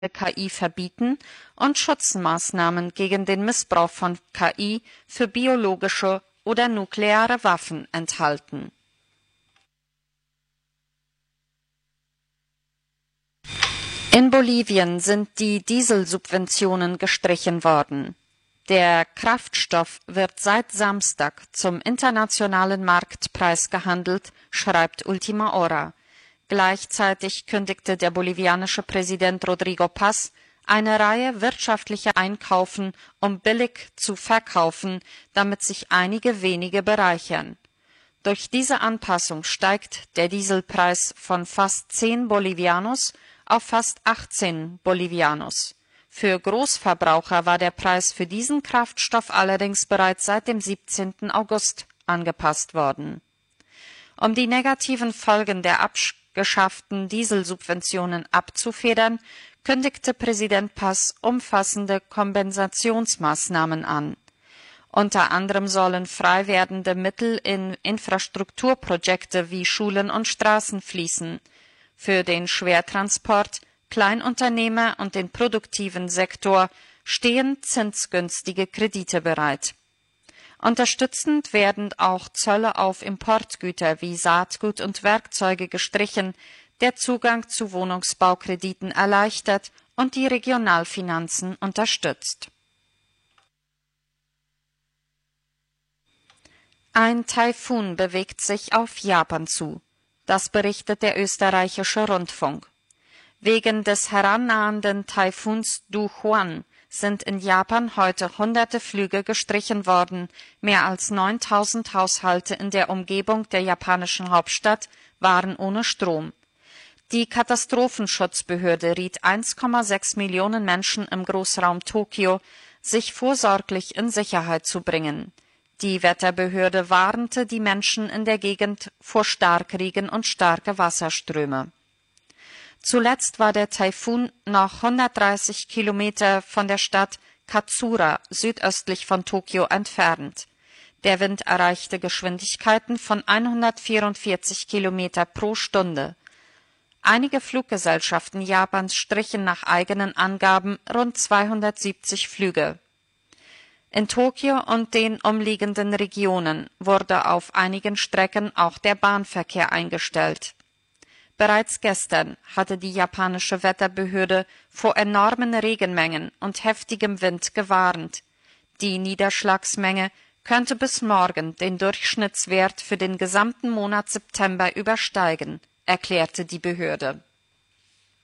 KI verbieten und Schutzmaßnahmen gegen den Missbrauch von KI für biologische oder nukleare Waffen enthalten. In Bolivien sind die Dieselsubventionen gestrichen worden. Der Kraftstoff wird seit Samstag zum internationalen Marktpreis gehandelt, schreibt Ultima Hora. Gleichzeitig kündigte der bolivianische Präsident Rodrigo Paz eine Reihe wirtschaftlicher Einkaufen, um billig zu verkaufen, damit sich einige wenige bereichern. Durch diese Anpassung steigt der Dieselpreis von fast 10 Bolivianos auf fast 18 Bolivianos. Für Großverbraucher war der Preis für diesen Kraftstoff allerdings bereits seit dem 17. August angepasst worden. Um die negativen Folgen der abgeschafften Dieselsubventionen abzufedern, kündigte Präsident Paz umfassende Kompensationsmaßnahmen an. Unter anderem sollen frei werdende Mittel in Infrastrukturprojekte wie Schulen und Straßen fließen. Für den Schwertransport, Kleinunternehmer und den produktiven Sektor stehen zinsgünstige Kredite bereit. Unterstützend werden auch Zölle auf Importgüter wie Saatgut und Werkzeuge gestrichen, der Zugang zu Wohnungsbaukrediten erleichtert und die Regionalfinanzen unterstützt. Ein Taifun bewegt sich auf Japan zu. Das berichtet der österreichische Rundfunk. Wegen des herannahenden Taifuns Du-Hwan sind in Japan heute hunderte Flüge gestrichen worden. Mehr als 9000 Haushalte in der Umgebung der japanischen Hauptstadt waren ohne Strom. Die Katastrophenschutzbehörde riet 1,6 Millionen Menschen im Großraum Tokio, sich vorsorglich in Sicherheit zu bringen. Die Wetterbehörde warnte die Menschen in der Gegend vor Starkregen und starke Wasserströme. Zuletzt war der Taifun noch 130 Kilometer von der Stadt Katsura südöstlich von Tokio entfernt. Der Wind erreichte Geschwindigkeiten von 144 Kilometer pro Stunde. Einige Fluggesellschaften Japans strichen nach eigenen Angaben rund 270 Flüge. In Tokio und den umliegenden Regionen wurde auf einigen Strecken auch der Bahnverkehr eingestellt. Bereits gestern hatte die japanische Wetterbehörde vor enormen Regenmengen und heftigem Wind gewarnt. Die Niederschlagsmenge könnte bis morgen den Durchschnittswert für den gesamten Monat September übersteigen, erklärte die Behörde.